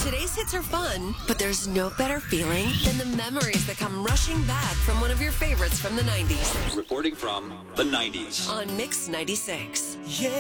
Today's hits are fun, but there's no better feeling than the memories that come rushing back from one of your favorites from the 90s. Reporting from the 90s. On Mix 96. Yeah.